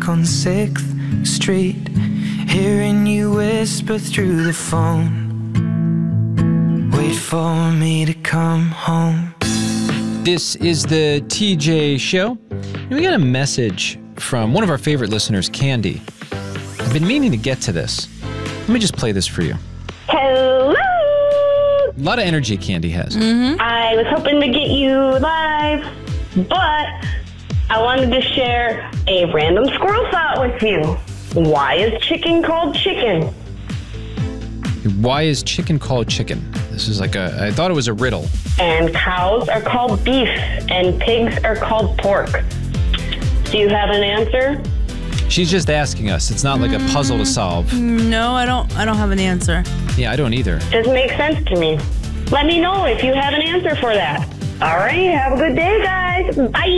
Park on 6th Street, hearing you whisper through the phone. Wait for me to come home. This is the TJ Show. We got a message from one of our favorite listeners, Candy. I've been meaning to get to this. Let me just play this for you. Hello! A lot of energy Candy has. Mm-hmm. I was hoping to get you live, but I wanted to share a random squirrel thought with you. Why is chicken called chicken? Why is chicken called chicken? This is I thought it was a riddle. And cows are called beef, and pigs are called pork. Do you have an answer? She's just asking us. It's not like a puzzle to solve. No, I don't have an answer. Yeah, I don't either. Doesn't make sense to me. Let me know if you have an answer for that. All right, have a good day, guys.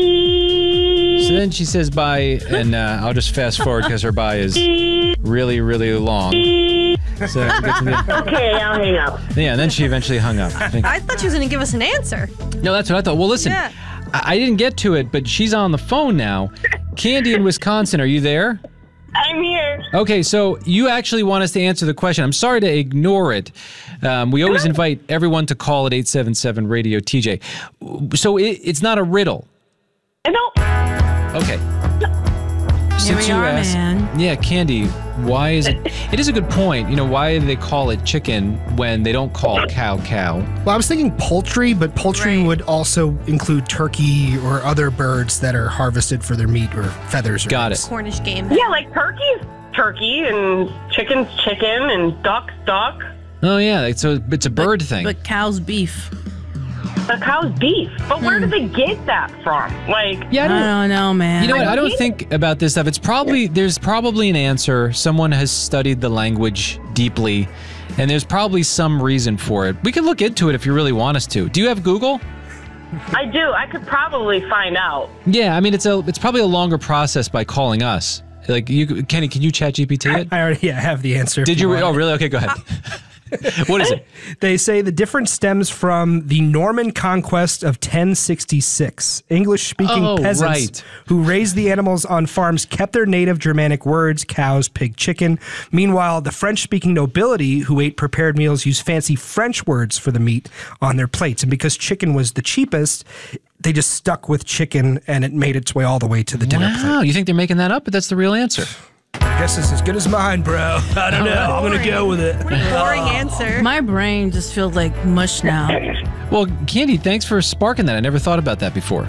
Bye. So then she says bye, and I'll just fast forward because her bye is really, really long. So okay, I'll hang up. Yeah, and then she eventually hung up. I thought she was going to give us an answer. No, that's what I thought. Well, listen, Yeah. I didn't get to it, but she's on the phone now. Candy in Wisconsin, are you there? I'm here. Okay, so you actually want us to answer the question. I'm sorry to ignore it. We always invite everyone to call at 877-RADIO-TJ. So it's not a riddle. No. Okay. Here we are, man. Yeah, Candy, why is it? It is a good point. You know, why do they call it chicken when they don't call cow? Well, I was thinking poultry, but poultry would also include turkey or other birds that are harvested for their meat or feathers. Or Got eggs. it. Cornish game. Yeah, like turkey's turkey, and chicken's chicken, and duck's duck. Oh, yeah, so it's a bird thing. But cow's beef. The cow's beef. But where did they get that from? Like, Yeah, I don't know, man. You know what? I don't think about this stuff. There's probably an answer. Someone has studied the language deeply, and there's probably some reason for it. We can look into it if you really want us to. Do you have Google? I do. I could probably find out. Yeah, I mean it's probably a longer process by calling us. Like Kenny, can you chat GPT it? I already have the answer. Did you? Oh, really? Okay, go ahead. What is it? They say the difference stems from the Norman conquest of 1066. English-speaking peasants who raised the animals on farms kept their native Germanic words, cows, pig, chicken. Meanwhile, the French-speaking nobility who ate prepared meals used fancy French words for the meat on their plates. And because chicken was the cheapest, they just stuck with chicken, and it made its way all the way to the dinner plate. Wow, you think they're making that up? But that's the real answer. I guess it's as good as mine, bro. I don't know. I'm going to go with it. What a boring answer. My brain just feels like mush now. Well, Candy, thanks for sparking that. I never thought about that before.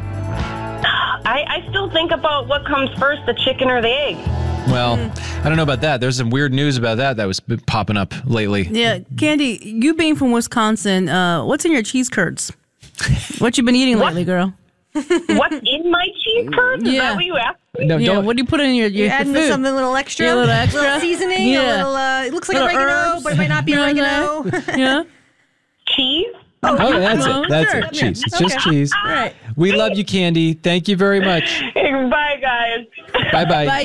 I still think about what comes first, the chicken or the egg. Well, I don't know about that. There's some weird news about that was popping up lately. Yeah, Candy, you being from Wisconsin, what's in your cheese curds? What you been eating lately, girl? What's in my cheese curds? Is that what you asked? No, Yeah, don't. what do you put in your You're adding food? something a little extra. Yeah, a little extra. little seasoning. Yeah. A little, it looks like Little oregano, herbs. but it might not be oregano. Yeah. Cheese? Oh, that's Oh, it. That's sure. it. Cheese. It's Okay. just cheese. Right. We love you, Candy. Thank you very much. Bye, guys. Bye-bye. Bye.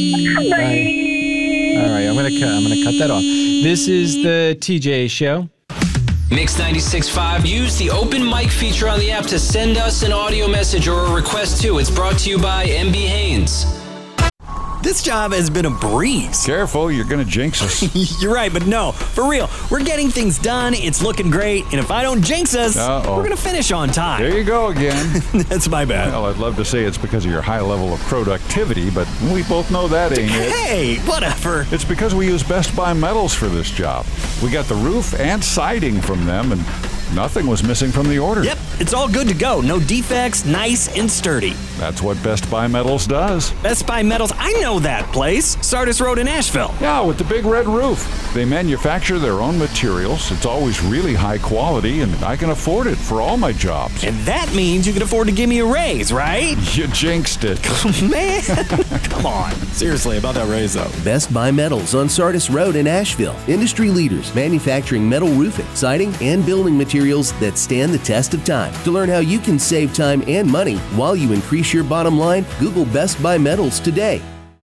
Bye. All right, I'm gonna cut that off. This is the TJ Show. Mix 96.5. Use the open mic feature on the app to send us an audio message or a request too. It's brought to you by MB Haynes. This job has been a breeze. Careful, you're going to jinx us. You're right, but no, for real. We're getting things done, it's looking great, and if I don't jinx us, we're going to finish on time. There you go again. That's my bad. Well, I'd love to say it's because of your high level of productivity, but we both know that ain't it. Hey, whatever. It's because we use Best Buy metals for this job. We got the roof and siding from them, and nothing was missing from the order. Yep, it's all good to go. No defects, nice and sturdy. That's what Best Buy Metals does. Best Buy Metals, I know that place. Sardis Road in Asheville. Yeah, with the big red roof. They manufacture their own materials. It's always really high quality, and I can afford it for all my jobs. And that means you can afford to give me a raise, right? You jinxed it. Man, come on. Seriously, about that raise, though. Best Buy Metals on Sardis Road in Asheville. Industry leaders manufacturing metal roofing, siding, and building materials that stand the test of time. To learn how you can save time and money while you increase your bottom line, Google Best Buy Metals today.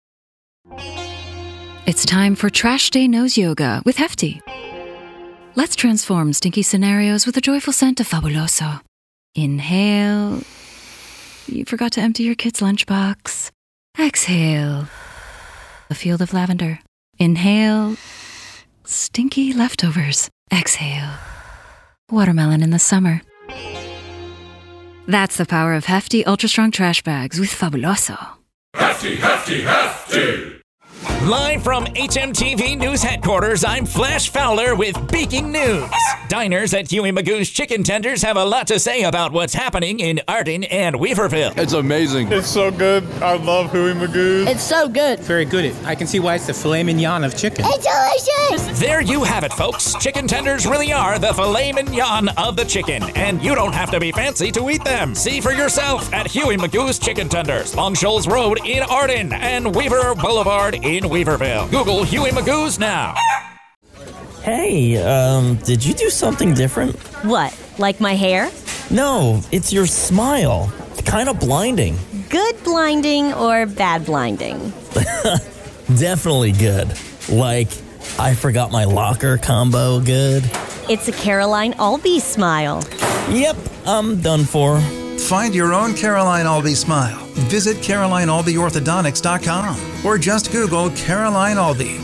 It's time for Trash Day Nose Yoga with Hefty. Let's transform stinky scenarios with a joyful scent of Fabuloso. Inhale. You forgot to empty your kid's lunchbox. Exhale. a field of lavender. Inhale, stinky leftovers. Exhale, watermelon in the summer. That's the power of Hefty Ultra Strong Trash Bags with Fabuloso. Hefty, hefty, hefty! Live from HMTV News Headquarters, I'm Flash Fowler with Breaking News. Diners at Huey Magoo's Chicken Tenders have a lot to say about what's happening in Arden and Weaverville. It's amazing. It's so good. I love Huey Magoo's. It's so good. Very good. I can see why it's the filet mignon of chicken. It's delicious. There you have it, folks. Chicken tenders really are the filet mignon of the chicken, and you don't have to be fancy to eat them. See for yourself at Huey Magoo's Chicken Tenders, Long Shoals Road in Arden and Weaver Boulevard in Weaverville. Google Huey Magoo's now. Hey, did you do something different? What, like my hair? No, it's your smile. Kind of blinding. Good blinding or bad blinding? Definitely good. Like, I forgot my locker combo good. It's a Caroline Albee smile. Yep, I'm done for. Find your own Caroline Albee smile. Visit CarolineAlbeeOrthodontics.com or just Google Caroline Albee.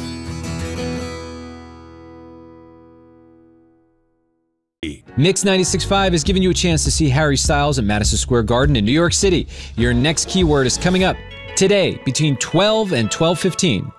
Mix 96.5 is giving you a chance to see Harry Styles at Madison Square Garden in New York City. Your next keyword is coming up today between 12 and 12:15.